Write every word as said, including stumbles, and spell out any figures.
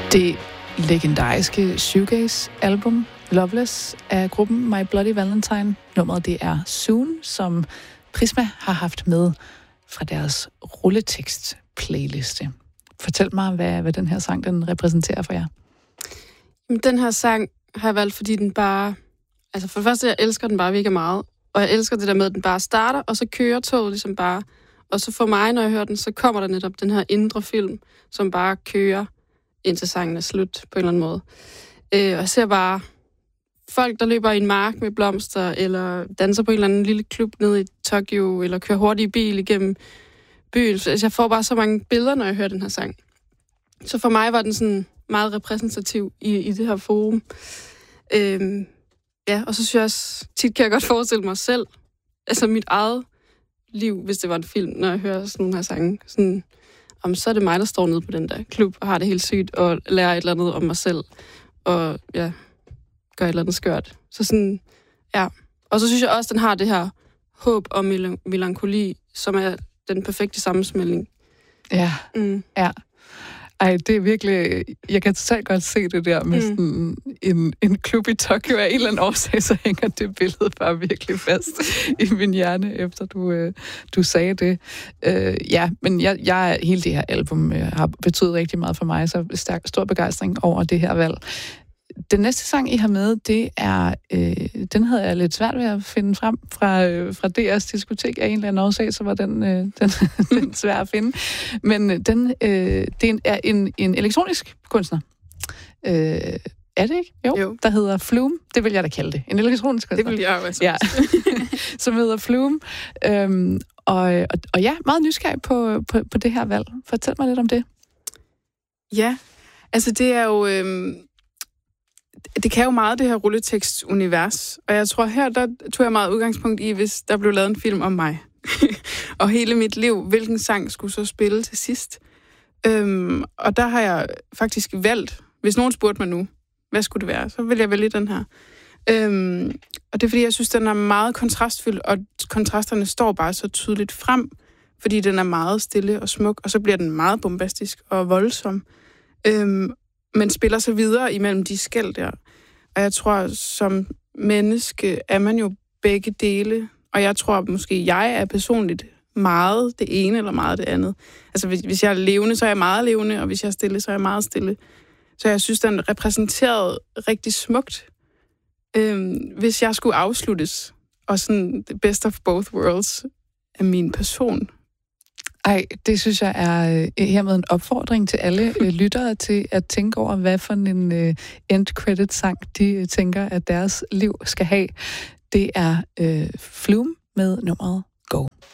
Det legendariske shoegaze-album Loveless af gruppen My Bloody Valentine. Nummeret det er Soon, som Prisma har haft med fra deres rulletekst-playliste. Fortæl mig, hvad, hvad den her sang den repræsenterer for jer. Den her sang har jeg valgt, fordi den bare... Altså for det første, jeg elsker den bare virkelig meget. Og jeg elsker det der med, at den bare starter, og så kører toget ligesom bare. Og så for mig, når jeg hører den, så kommer der netop den her indre film, som bare kører, indtil sangen er slut på en eller anden måde. Øh, og jeg ser bare folk, der løber i en mark med blomster, eller danser på en eller anden lille klub nede i Tokyo, eller kører hurtigt i bil igennem byen. Så jeg får bare så mange billeder, når jeg hører den her sang. Så for mig var den sådan meget repræsentativ i, i det her forum. Øh, ja, og så synes jeg også, tit kan jeg godt forestille mig selv, altså mit eget liv, hvis det var en film, når jeg hører sådan nogle her sange. Sådan, om så er det mig, der står nede på den der klub, og har det helt sygt, og lærer et eller andet om mig selv, og ja, gør et eller andet skørt. Så sådan, ja. Og så synes jeg også, den har det her håb og mel- melankoli, som er den perfekte sammensmeltning. Ja, mm. ja. Ej, det er virkelig... Jeg kan totalt godt se det der med mm. sådan en, en klub i Tokyo. Af en eller anden årsag, så hænger det billede bare virkelig fast i min hjerne, efter du, øh, du sagde det. Øh, ja, men jeg, jeg, hele det her album øh, har betydet rigtig meget for mig, så stærk, stor begejstring over det her valg. Den næste sang, I har med, det er... Øh, den havde jeg lidt svært ved at finde frem fra, øh, fra D R's diskotek. Af en eller anden årsag, så var den, øh, den, den svær at finde. Men den, øh, det er en, en elektronisk kunstner. Øh, er det ikke? Jo. jo. Der hedder Flume. Det vil jeg da kalde det. En elektronisk kunstner. Det vil jeg også. Ja. Som hedder Flume. Øhm, og, og, og ja, meget nysgerrig på, på, på det her valg. Fortæl mig lidt om det. Ja, altså det er jo... Øh... Det kan jo meget, det her rulletekst-univers. Og jeg tror, her der tog jeg meget udgangspunkt i, hvis der blev lavet en film om mig. Og hele mit liv, hvilken sang skulle så spille til sidst. Øhm, og der har jeg faktisk valgt, hvis nogen spurgte mig nu, hvad skulle det være, så vil jeg vælge den her. Øhm, og det er, fordi jeg synes, den er meget kontrastfyldt, og kontrasterne står bare så tydeligt frem, fordi den er meget stille og smuk, og så bliver den meget bombastisk og voldsom. Øhm, men spiller sig videre imellem de skel der. Og jeg tror, som menneske er man jo begge dele. Og jeg tror måske, jeg er personligt meget det ene eller meget det andet. Altså hvis, hvis jeg er levende, så er jeg meget levende, og hvis jeg er stille, så er jeg meget stille. Så jeg synes, den repræsenterede rigtig smukt, øhm, hvis jeg skulle afsluttes. Og sådan the best of both worlds af min person. Ej, det synes jeg er øh, hermed en opfordring til alle øh, lyttere til at tænke over, hvad for en øh, end-credit-sang de øh, tænker, at deres liv skal have. Det er øh, Flume med nummeret Go.